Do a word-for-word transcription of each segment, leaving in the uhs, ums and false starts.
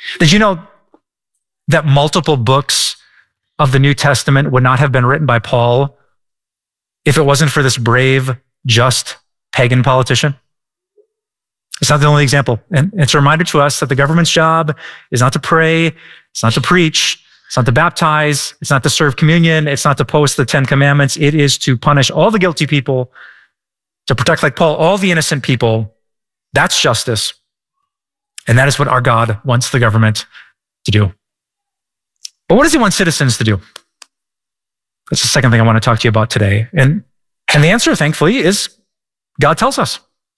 Did you know that multiple books of the New Testament would not have been written by Paul if it wasn't for this brave, just pagan politician? It's not the only example. And it's a reminder to us that the government's job is not to pray, it's not to preach, it's not to baptize, it's not to serve communion, it's not to post the Ten Commandments. It is to punish all the guilty people, to protect, like Paul, all the innocent people. That's justice. And that is what our God wants the government to do. But what does he want citizens to do? That's the second thing I want to talk to you about today. And, and the answer, thankfully, is God tells us.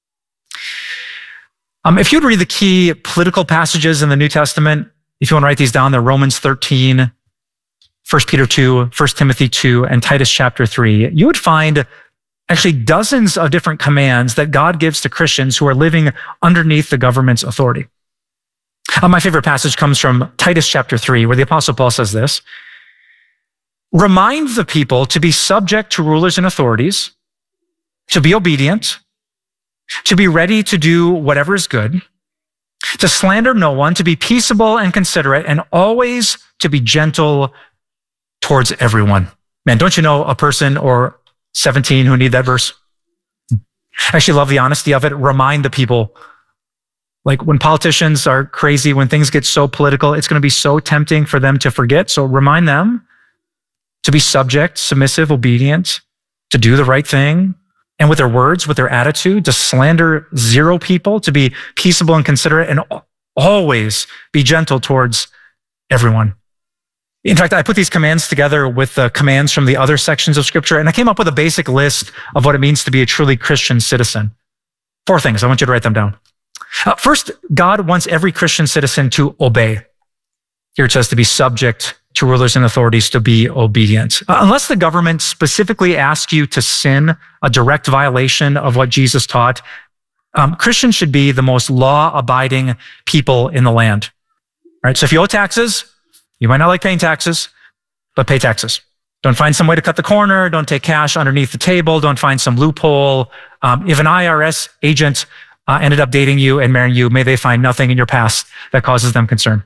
Um, if you'd read the key political passages in the New Testament, if you want to write these down, they're Romans thirteen, First Peter two, First Timothy two, and Titus chapter three. You would find actually dozens of different commands that God gives to Christians who are living underneath the government's authority. Uh, my favorite passage comes from Titus chapter three, where the Apostle Paul says this: remind the people to be subject to rulers and authorities, to be obedient, to be ready to do whatever is good, to slander no one, to be peaceable and considerate, and always to be gentle towards everyone. Man, don't you know a person or seventeen who need that verse? I actually love the honesty of it. Remind the people. Like when politicians are crazy, when things get so political, it's going to be so tempting for them to forget. So remind them to be subject, submissive, obedient, to do the right thing. And with their words, with their attitude, to slander zero people, to be peaceable and considerate, and always be gentle towards everyone. In fact, I put these commands together with the commands from the other sections of Scripture, and I came up with a basic list of what it means to be a truly Christian citizen. Four things. I want you to write them down. Uh, first, God wants every Christian citizen to obey. Here it says to be subject to rulers and authorities, to be obedient. Uh, unless the government specifically asks you to sin, a direct violation of what Jesus taught, um, Christians should be the most law-abiding people in the land. All right, so if you owe taxes, you might not like paying taxes, but pay taxes. Don't find some way to cut the corner. Don't take cash underneath the table. Don't find some loophole. Um, if an I R S agent uh, ended up dating you and marrying you, may they find nothing in your past that causes them concern.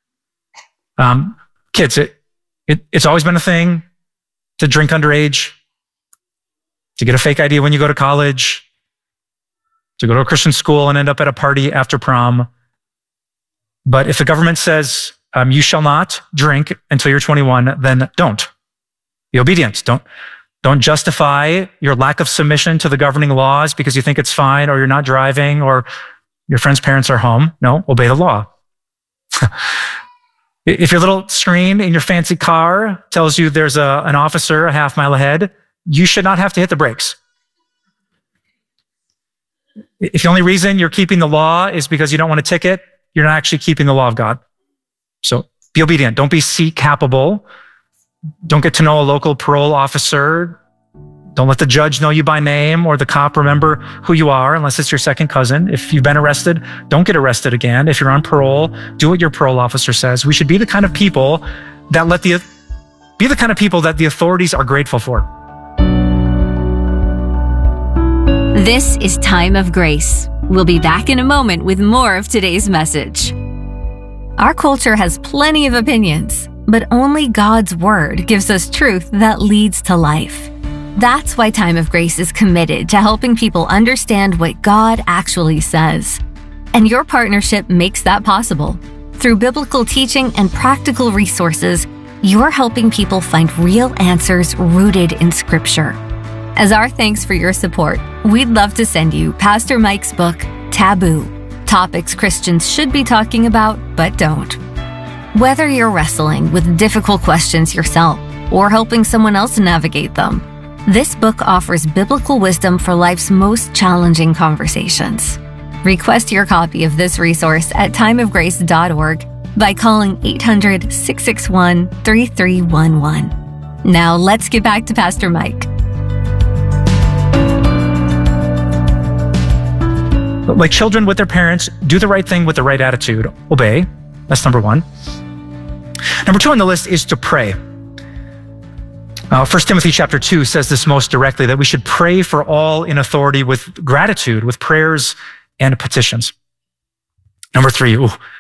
Um, kids, it, it, it's always been a thing to drink underage, to get a fake I D when you go to college, to go to a Christian school and end up at a party after prom. But if the government says um, you shall not drink until you're twenty-one, then don't. Be obedient. Don't, don't justify your lack of submission to the governing laws because you think it's fine, or you're not driving, or your friend's parents are home. No, obey the law. If your little screen in your fancy car tells you there's a, an officer a half mile ahead, you should not have to hit the brakes. If the only reason you're keeping the law is because you don't want a ticket, you're not actually keeping the law of God. So be obedient. Don't be seat capable. Don't get to know a local parole officer. Don't let the judge know you by name or the cop remember who you are unless it's your second cousin. If you've been arrested, don't get arrested again. If you're on parole, do what your parole officer says. We should be the kind of people that let the, be the kind of people that the authorities are grateful for. This is Time of Grace. We'll be back in a moment with more of today's message. Our culture has plenty of opinions, but only God's Word gives us truth that leads to life. That's why Time of Grace is committed to helping people understand what God actually says. And your partnership makes that possible. Through biblical teaching and practical resources, you're helping people find real answers rooted in Scripture. As our thanks for your support, we'd love to send you Pastor Mike's book, Taboo: Topics Christians Should Be Talking About But Don't. Whether you're wrestling with difficult questions yourself or helping someone else navigate them, this book offers biblical wisdom for life's most challenging conversations. Request your copy of this resource at time of grace dot org by calling eight hundred, six six one, three three one one. Now let's get back to Pastor Mike. Like children with their parents, do the right thing with the right attitude. Obey. That's number one. Number two on the list is to pray. Uh, First Timothy chapter two says this most directly, that we should pray for all in authority with gratitude, with prayers and petitions. Number three, ooh,